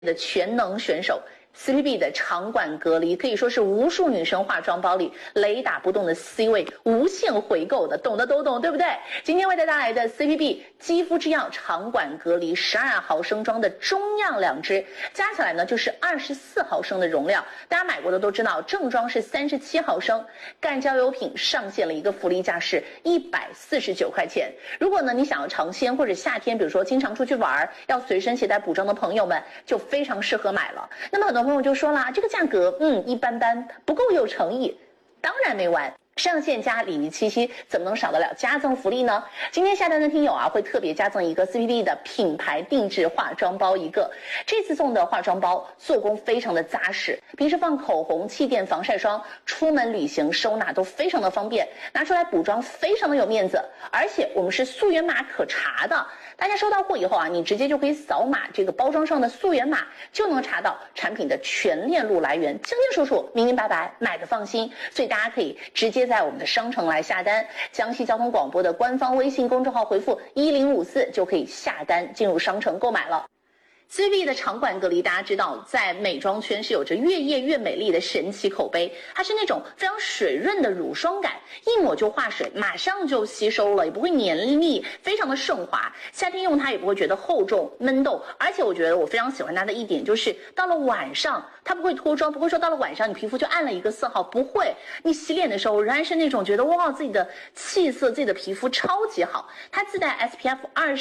的全能选手。CPB 的场馆隔离可以说是无数女生化妆包里雷打不动的 C 位，无限回购的，懂的都懂，对不对？今天为大家带来的 CPB 肌肤之钥场馆隔离12毫升装的中样2支，加起来呢就是24毫升的容量。大家买过的都知道，正装是37毫升。干胶油品上线了一个福利价是149块钱。如果呢你想要尝鲜或者夏天，比如说经常出去玩，要随身携带补妆的朋友们，就非常适合买了。那么很多朋友就说了，这个价格一般般，不够有诚意。当然没完，上线加礼仪七夕，怎么能少得了加赠福利呢？今天下单的听友啊，会特别加赠一个 CPB 的品牌定制化妆包一个。这次送的化妆包做工非常的扎实，平时放口红、气垫、防晒霜，出门旅行收纳都非常的方便，拿出来补妆非常的有面子。而且我们是溯源码可查的，大家收到货以后啊，你直接就可以扫码这个包装上的溯源码，就能查到产品的全链路来源，清清楚楚、明明白白，买的放心。所以大家可以直接在我们的商城来下单，江西交通广播的官方微信公众号回复1054就可以下单进入商城购买了。CPB 的场馆隔离，大家知道，在美妆圈是有着越夜越美丽的神奇口碑。它是那种非常水润的乳霜感，一抹就化水，马上就吸收了，也不会黏腻，非常的顺滑。夏天用它也不会觉得厚重闷痘。而且我觉得我非常喜欢它的一点就是，到了晚上它不会脱妆，不会说到了晚上你皮肤就暗了一个色号，不会。你洗脸的时候仍然是那种觉得哇，自己的气色、自己的皮肤超级好。它自带 SPF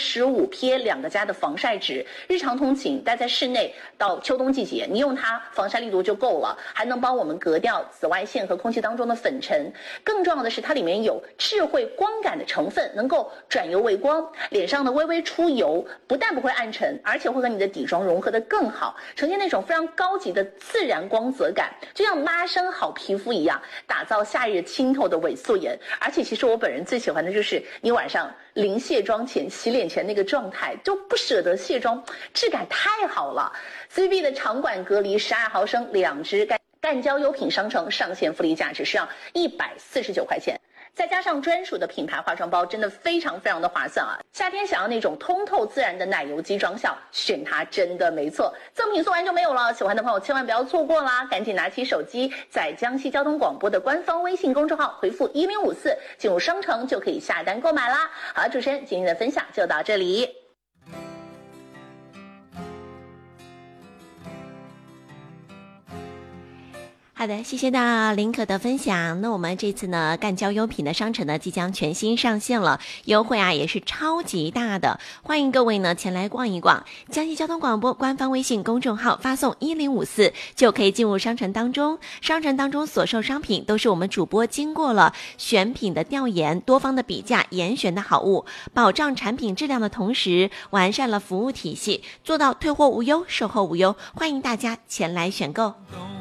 25 PA2+的防晒值，日常通勤待在室内，到秋冬季节，你用它防晒力度就够了，还能帮我们隔掉紫外线和空气当中的粉尘。更重要的是，它里面有智慧光感的成分，能够转油为光，脸上的微微出油不但不会暗沉，而且会和你的底妆融合得更好，呈现那种非常高级的自然光泽感，就像拉伸好皮肤一样，打造夏日清透的伪素颜。而且其实我本人最喜欢的就是你晚上临卸妆前、洗脸前那个状态，就不舍得卸妆，质感太好了。CPB 的场馆隔离12毫升2支干胶优品商城上线福利价值是要149块钱。再加上专属的品牌化妆包，真的非常非常的划算啊！夏天想要那种通透自然的奶油肌妆效，选它真的没错。赠品送完就没有了，喜欢的朋友千万不要错过啦！赶紧拿起手机，在江西交通广播的官方微信公众号回复1054，进入商城就可以下单购买啦。好，主持人今天的分享就到这里。 好的，谢谢到林可的分享。那我们这次呢，干胶优品的商城呢即将全新上线了，优惠啊也是超级大的，欢迎各位呢前来逛一逛。江西交通广播官方微信公众号发送1054就可以进入商城当中。商城当中所售商品都是我们主播经过了选品的调研、多方的比价、严选的好物，保障产品质量的同时，完善了服务体系，做到退货无忧、售后无忧。欢迎大家前来选购。